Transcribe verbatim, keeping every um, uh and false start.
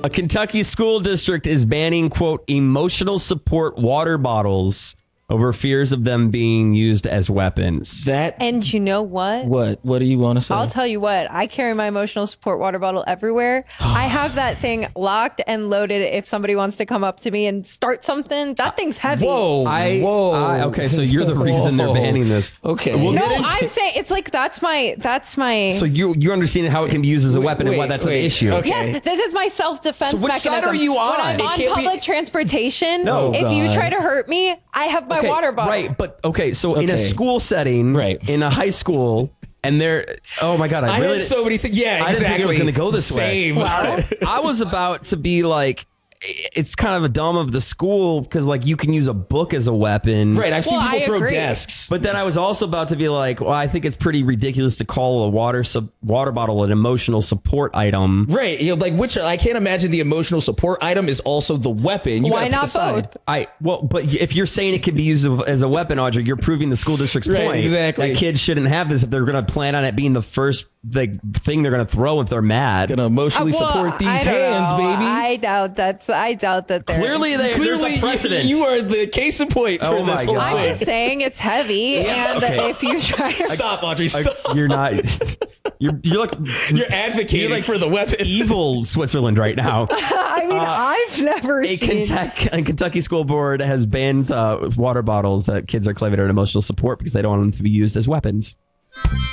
A Kentucky school district is banning, quote, emotional support water bottles over fears of them being used as weapons. That And you know what? what? What do you want to say? I'll tell you what, I carry my emotional support water bottle everywhere. I have that thing locked and loaded if somebody wants to come up to me and start something. That thing's heavy. Whoa, I, whoa. I- okay, so you're the reason they're Whoa. banning this. Okay. We'll No, get in- I'm saying it's like that's my that's my So you you understand how it can be used as a Wait, weapon and why wait, that's wait. an issue. Okay. Yes, this is my self-defense So which mechanism. side are you on? When I'm It on can't be- public transportation, No. if you God. try to hurt me, I have my Okay, water bottle. Right, but okay, so in a Okay. school setting, Right. in a high school, and they're oh my god, I, I really heard so many things. Yeah, I didn't exactly. think it was gonna go this way. Same. Wow. I was about to be like, it's kind of a dumb of the school because like you can use a book as a weapon, Right, I've seen Well, people I throw agree. desks. But then I was also about to be like, well, I think it's pretty ridiculous to call a water sub- water bottle an emotional support item. Right, you know, like which I can't imagine the emotional support item is also the weapon. You Why gotta not pick a side. both? I well, but if you're saying it can be used as a weapon, Audrey, you're proving the school district's Right, point. exactly. That kids shouldn't have this if they're going to plan on it being the first like thing they're going to throw if they're mad. Gonna emotionally Uh, well, support these I don't hands, know. baby. I doubt that's. I doubt that. They're, Clearly, they, there's Clearly, a precedent. You, you are the case in point for Oh my this whole God. I'm thing. just saying it's heavy, and okay. if you try to Stop, Audrey. Like, Stop. you're not. You're you're like You're advocating you're like for the weapon. evil Switzerland right now. I mean, I've never A seen. Kentucky, a Kentucky school board has banned uh, water bottles that kids are claiming are emotional support because they don't want them to be used as weapons.